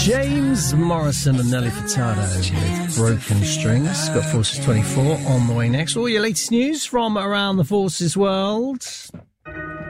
James Morrison and Nelly Furtado with Broken Strings. Got Forces 24 on the way next. All your latest news from around the Forces world.